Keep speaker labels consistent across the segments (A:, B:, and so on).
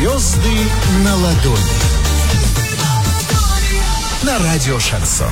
A: Звезды на ладони. На радио Шансон.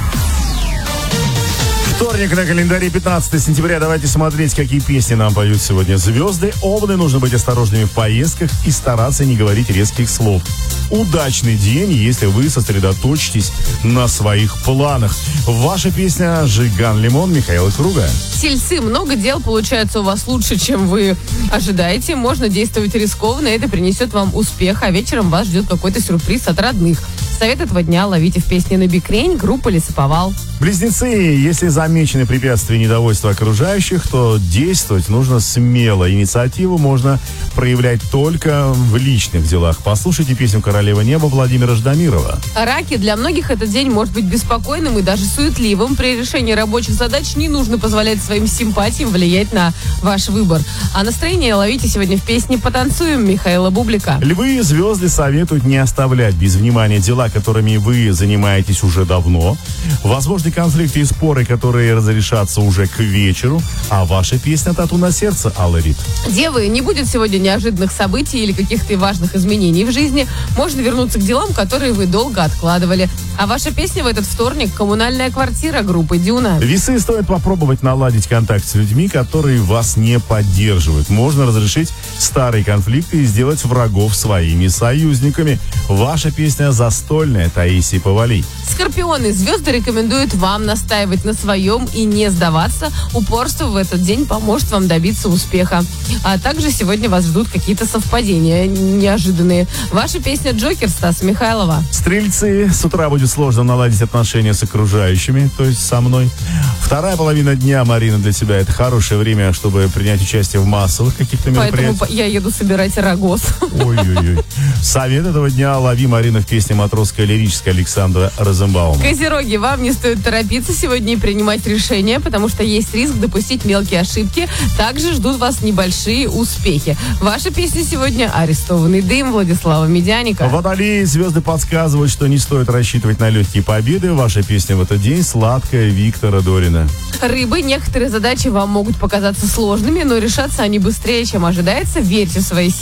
B: Вторник на календаре, 15 сентября. Давайте смотреть, какие песни нам поют сегодня звезды. Овны, нужно быть осторожными в поездках и стараться не говорить резких слов. Удачный день, если вы сосредоточитесь на своих планах. Ваша песня «Жиган Лимон» Михаила Круга.
C: Тельцы, много дел получается у вас лучше, чем вы ожидаете. Можно действовать рискованно, это принесет вам успех, а вечером вас ждет какой-то сюрприз от родных. Совет этого дня ловите в песне «На бикрень» группы «Лесоповал».
B: Близнецы, если замечены препятствия и недовольство окружающих, то действовать нужно смело. Инициативу можно проявлять только в личных делах. Послушайте песню «Королева неба» Владимира Ждамирова.
C: Раки, для многих этот день может быть беспокойным и даже суетливым. При решении рабочих задач не нужно позволять своим симпатиям влиять на ваш выбор. А настроение ловите сегодня в песне «Потанцуем» Михаила Бублика.
B: Львы, звезды советуют не оставлять без внимания дела, которыми вы занимаетесь уже давно. Возможны конфликты и споры, которые разрешатся уже к вечеру. А ваша песня «Тату на сердце» Алла Рид.
C: Девы, не будет сегодня неожиданных событий или каких-то важных изменений в жизни. Можно вернуться к делам, которые вы долго откладывали. А ваша песня в этот вторник «Коммунальная квартира» группы «Дюна».
B: Весы, стоит попробовать наладить контакт с людьми, которые вас не поддерживают. Можно разрешить старые конфликты и сделать врагов своими союзниками. Ваша песня «Застольная» Таисии Повалий.
C: Скорпионы, звезды рекомендуют вам настаивать на своем и не сдаваться. Упорство в этот день поможет вам добиться успеха. А также сегодня вас ждут какие-то совпадения неожиданные. Ваша песня «Джокер» Стаса Михайлова.
B: Стрельцы, с утра будет сложно наладить отношения с окружающими, то есть со мной. Вторая половина дня, Марина, для тебя это хорошее время, чтобы принять участие в массовых каких-то мероприятиях.
C: Поэтому я еду собирать рогоз.
B: Ой-ой-ой. Совет этого дня лови, Марина, в песне «Матросская лирическая» Александра Розенбаума.
C: Козероги, вам не стоит торопиться сегодня и принимать решения, потому что есть риск допустить мелкие ошибки. Также ждут вас небольшие успехи. Ваша песня сегодня «Арестованный дым» Владислава Медяника.
B: Водолеи, звезды подсказывают, что не стоит рассчитывать на легкие победы. Ваша песня в этот день «Сладкая» Виктора Дорина.
C: Рыбы, некоторые задачи вам могут показаться сложными, но решаться они быстрее, чем ожидается. Верьте в свои силы.